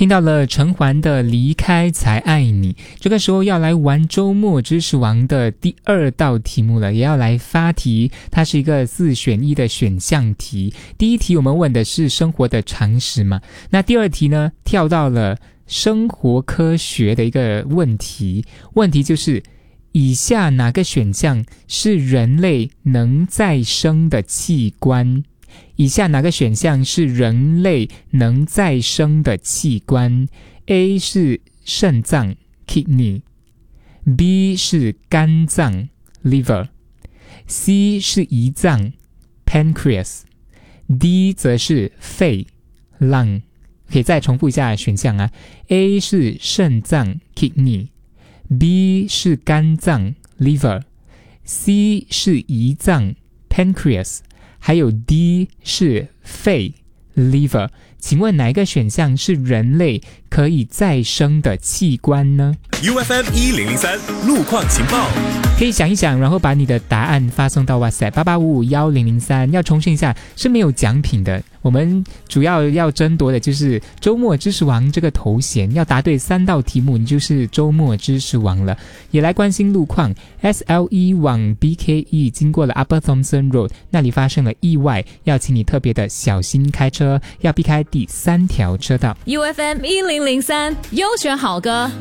听到了陈环的离开才爱你，这个时候要来玩周末知识王的第2道题目了，也要来发题。它是一个4选1的选项题。第一题我们问的是生活的常识嘛，那第二题呢跳到了生活科学的一个问题，问题就是以下哪个选项是人类能再生的器官？以下哪个选项是人类能再生的器官？ A 是肾脏 kidney， B 是肝脏 liver， C 是胰脏 pancreas， D 则是肺 lung。 可以再重复一下选项啊， A 是肾脏 kidney， B 是肝脏 liver， C 是胰脏 pancreas，还有 D 是肺 liver， 请问哪一个选项是人类可以再生的器官呢？ UFM 1003路况情报， 可以想一想，然后把你的答案发送到 WhatsApp 88551003。要重申一下，是没有奖品的。我们主要争夺的就是周末知识王这个头衔，要答对3道题目，你就是周末知识王了。也来关心路况 ，SLE 往 BKE 经过了 Upper Thomson Road， 那里发生了意外，要请你特别的小心开车，要避开第3条车道。 UFM 1003优选好歌